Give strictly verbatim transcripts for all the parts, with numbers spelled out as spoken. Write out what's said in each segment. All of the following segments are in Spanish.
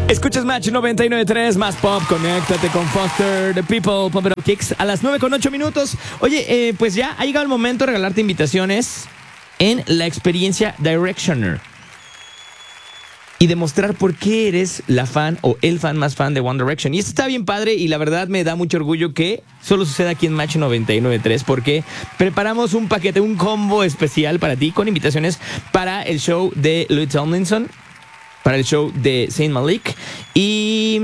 Escuchas Match noventa y nueve punto tres, más pop, conéctate con Foster, The People, Pump It Up Kicks a las nueve con ocho minutos. Oye, eh, pues ya ha llegado el momento de regalarte invitaciones en la experiencia Directioner y demostrar por qué eres la fan o el fan más fan de One Direction. Y esto está bien padre y la verdad me da mucho orgullo que solo suceda aquí en Match noventa y nueve punto tres porque preparamos un paquete, un combo especial para ti con invitaciones para el show de Louis Tomlinson, para el show de Zayn Malik y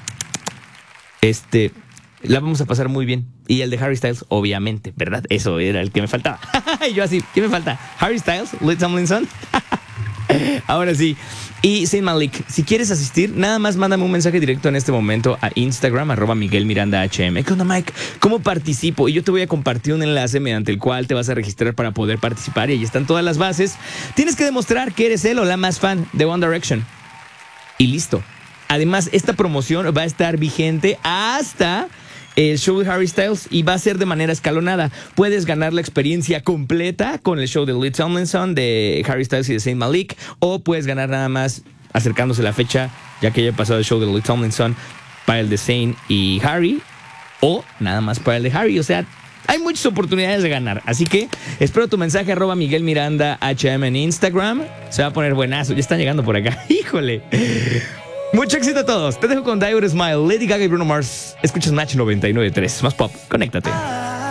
este la vamos a pasar muy bien. Y el de Harry Styles, obviamente, ¿verdad? Eso era el que me faltaba. Y yo así, ¿qué me falta? Harry Styles, Louis Tomlinson. Ahora sí. Y Zayn Malik, si quieres asistir, nada más mándame un mensaje directo en este momento a Instagram, arroba Miguel Miranda H M. ¿Qué onda, Mike? ¿Cómo participo? Y yo te voy a compartir un enlace mediante el cual te vas a registrar para poder participar. Y ahí están todas las bases. Tienes que demostrar que eres él o la más fan de One Direction. Y listo. Además, esta promoción va a estar vigente hasta el show de Harry Styles y va a ser de manera escalonada. Puedes ganar la experiencia completa con el show de Louis Tomlinson, de Harry Styles y de Zayn Malik, o puedes ganar nada más acercándose la fecha, ya que haya pasado el show de Louis Tomlinson, para el de Zayn y Harry, o nada más para el de Harry. O sea, hay muchas oportunidades de ganar. Así que espero tu mensaje, arroba Miguel Miranda H M en Instagram. Se va a poner buenazo. Ya están llegando por acá. ¡Híjole! Mucho éxito a todos. Te dejo con Die With A Smile, Lady Gaga y Bruno Mars. Escuchas Match noventa y nueve punto tres. Más pop. Conéctate.